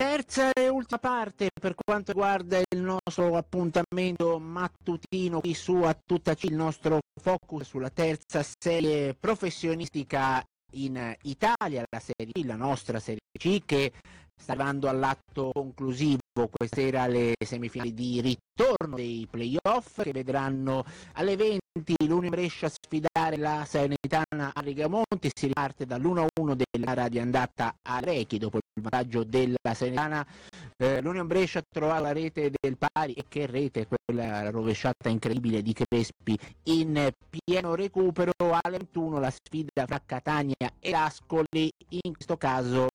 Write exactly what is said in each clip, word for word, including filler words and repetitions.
Terza e ultima parte per quanto riguarda il nostro appuntamento mattutino qui su A Tutta C, il nostro focus sulla terza serie professionistica in Italia, la Serie C, la nostra Serie C, che sta arrivando all'atto conclusivo. Questa sera le semifinali di ritorno dei playoff che vedranno alle venti l'Unione Brescia sfidare la Salernitana a Rigamonti. Si riparte dall'uno a uno della gara di andata a Rechi dopo il vantaggio della Salernitana. Eh, L'Unione Brescia ha trovato la rete del pari, e che rete, quella rovesciata incredibile di Crespi in pieno recupero. Alle ventuno la sfida fra Catania e Ascoli. In questo caso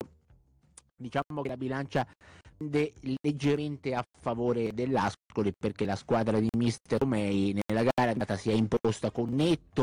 diciamo che la bilancia tende leggermente a favore dell'Ascoli, perché la squadra di mister Romei nella gara andata si è imposta con netto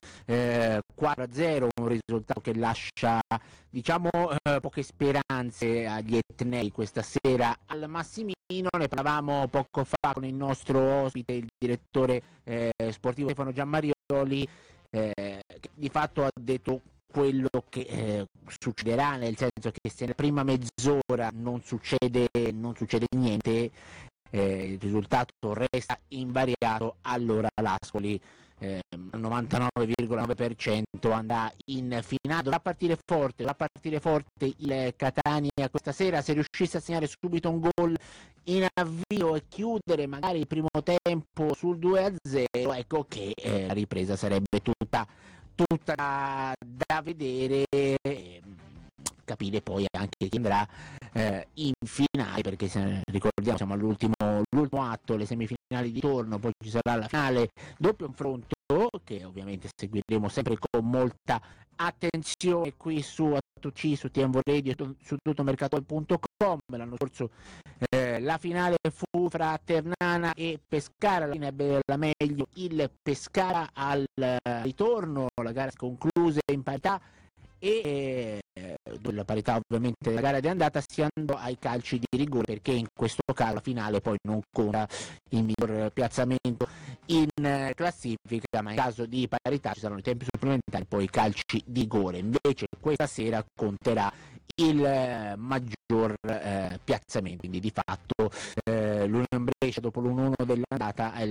eh, quattro a zero, un risultato che lascia diciamo eh, poche speranze agli etnei questa sera al Massimino. Ne parlavamo poco fa con il nostro ospite, il direttore eh, sportivo Stefano Giammarioli, eh, che di fatto ha detto quello che eh, succederà, nel senso che se nella prima mezz'ora non succede, non succede niente, eh, il risultato resta invariato, allora l'Ascoli eh, al novantanove virgola nove per cento andrà in finale. Dovrà partire forte, dovrà partire forte il Catania questa sera. Se riuscisse a segnare subito un gol in avvio e chiudere magari il primo tempo sul due a zero, ecco che eh, la ripresa sarebbe tutta tutta da, da vedere, eh, capire poi anche chi andrà eh, in finale, perché se ricordiamo siamo all'ultimo l'ultimo atto, le semifinali di torno, poi ci sarà la finale, doppio confronto che ovviamente seguiremo sempre con molta attenzione qui su A T C, su T M V Radio, su tuttomercato punto com. L'anno scorso eh, la finale fu fra Ternana e Pescara, la fine ebbe la meglio il Pescara al ritorno, la gara si concluse in parità e eh, la parità ovviamente della gara di andata si andò ai calci di rigore, perché in questo caso la finale poi non conta il miglior piazzamento in eh, classifica, ma in caso di parità ci saranno i tempi supplementari, poi i calci di rigore. Invece questa sera conterà il eh, maggior eh, piazzamento, quindi di fatto eh, l'Unione Brescia dopo l'uno uno dell'andata è